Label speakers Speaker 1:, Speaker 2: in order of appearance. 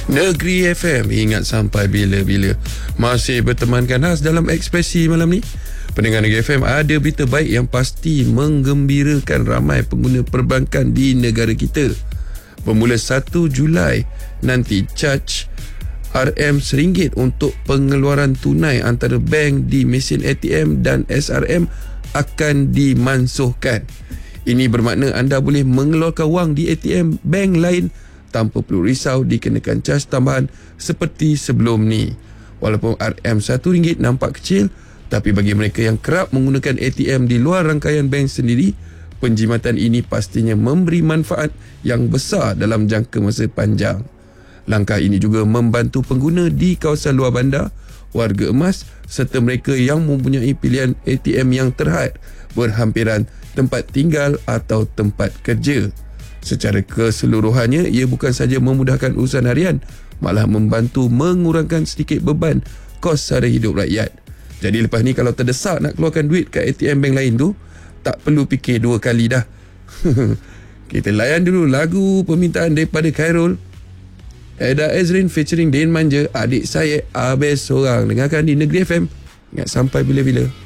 Speaker 1: Negeri FM, ingat sampai bila-bila. Masih bertemankan khas dalam Ekspresi malam ni. Pendengar Negeri FM, ada berita baik yang pasti menggembirakan ramai pengguna perbankan di negara kita. Bermula 1 Julai nanti, charge RM RM1 untuk pengeluaran tunai antara bank di mesin ATM dan SRM akan dimansuhkan. Ini bermakna anda boleh mengeluarkan wang di ATM bank lain tanpa perlu risau dikenakan caj tambahan seperti sebelum ni. Walaupun RM RM1 nampak kecil, tapi bagi mereka yang kerap menggunakan ATM di luar rangkaian bank sendiri, penjimatan ini pastinya memberi manfaat yang besar dalam jangka masa panjang. Langkah ini juga membantu pengguna di kawasan luar bandar, warga emas serta mereka yang mempunyai pilihan ATM yang terhad berhampiran tempat tinggal atau tempat kerja. Secara keseluruhannya, ia bukan saja memudahkan urusan harian, malah membantu mengurangkan sedikit beban kos sara hidup rakyat. Jadi lepas ni kalau terdesak nak keluarkan duit kat ATM bank lain tu, tak perlu fikir dua kali dah. Kita layan dulu lagu permintaan daripada Khairul. Eda Ezrin featuring Din Manja, adik saya Abes Sorang. Dengarkan di Negeri FM. Ingat sampai bila-bila.